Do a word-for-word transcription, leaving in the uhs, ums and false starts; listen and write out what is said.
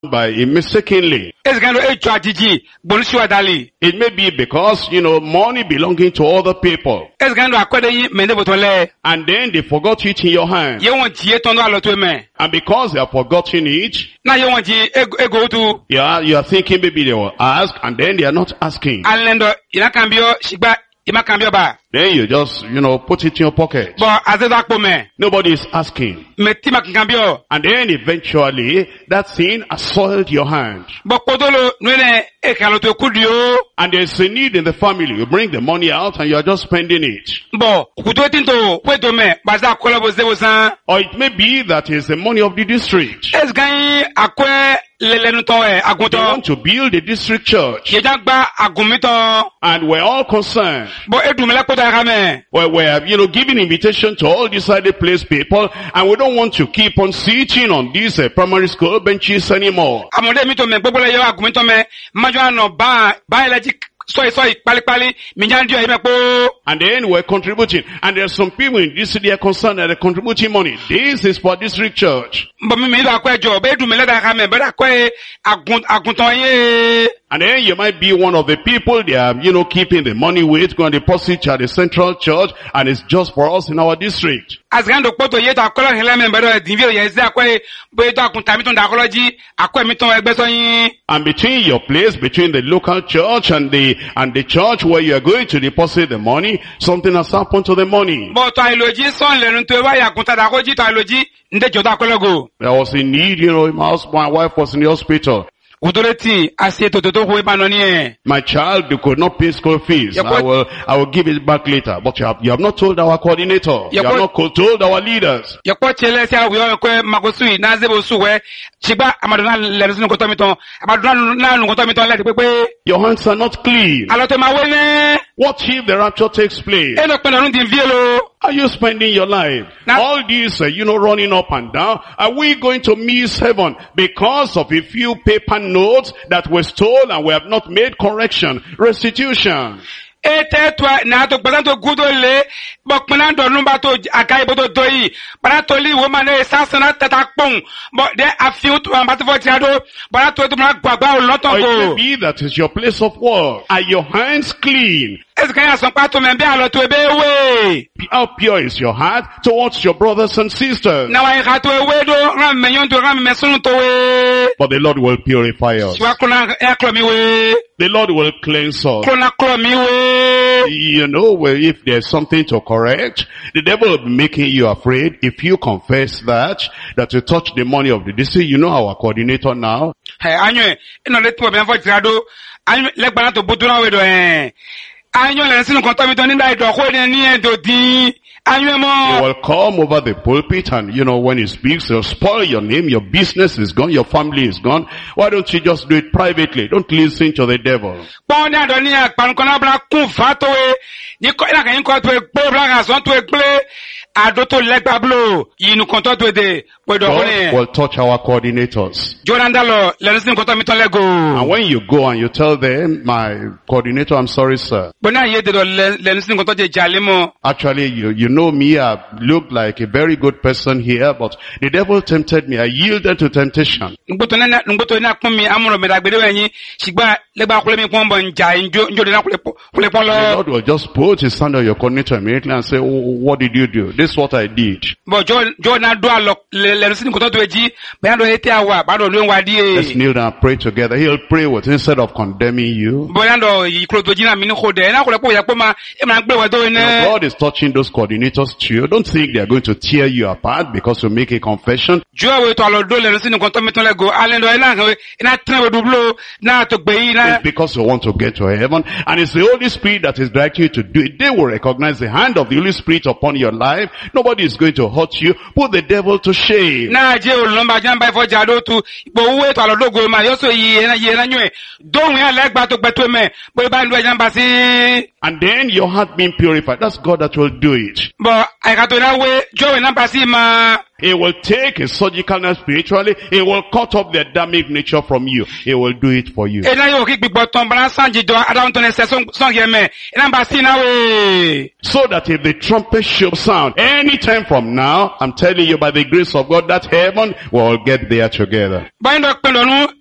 by mistakenly. It may be because, you know, money belonging to other people. And then they forgot it in your hand. And because they have forgotten it, yeah, you are thinking maybe they will ask, and then they are not asking. Then you just, you know, put it in your pocket. Nobody is asking. And then eventually, that thing has soiled your hand. And there's a need in the family. You bring the money out and you are just spending it. Or it may be that it's the money of the district. They want to build a district church. And we're all concerned. Well, we're, you know, giving invitation to all decided place people, and we don't want to keep on sitting on these uh, primary school benches anymore. And then we're contributing. And there are some people in this city are concerned that they're contributing money. This is for district church. And then you might be one of the people they are, you know, keeping the money with, going to deposit at the central church, and it's just for us in our district. And between your place, between the local church and the, and the church where you are going to deposit the money, something has happened to the money. There was a need, you know, my house, my wife was in the hospital. My child, you could not pay school fees. I will, I will give it back later. But you have, you have not told our coordinator. You have not told our leaders. Your hands are not clean. What if the rapture takes place? Are you spending your life? Now, all these, uh, you know, running up and down. Are we going to miss heaven because of a few paper notes that were stolen and we have not made correction, restitution? But they are few to but it may be that is your place of work. Are your hands clean? How pure is your heart towards your brothers and sisters? But the Lord will purify us. The Lord will cleanse us. You know, if there's something to correct, the devil will be making you afraid. If you confess that, that you touch the money of the district, you know our coordinator now. He will come over the pulpit and, you know, when he speaks, he'll spoil your name, your business is gone, your family is gone. Why don't you just do it privately? Don't listen to the devil. God will touch our coordinators. And when you go and you tell them, my coordinator, I'm sorry, sir. Actually, you, you know me, I look like a very good person here, but the devil tempted me. I yielded to temptation. The Lord will just put his hand on your coordinator immediately and say, oh, what did you do? This is what I did. Let's kneel down and pray together. He'll pray with instead of condemning you. Now, God is touching those coordinators too. Don't think they are going to tear you apart because you make a confession. It's because you want to get to heaven, and it's the Holy Spirit that is directing you to do it. They will recognize the hand of the Holy Spirit upon your life. Nobody is going to hurt you. Put the devil to shame. And then your heart being purified. That's God that will do it. He will take his surgical knife spiritually. He will cut off the Adamic nature from you. He will do it for you. So that if the trumpet should sound anytime from now, I'm telling you by the grace of God that heaven will get there together.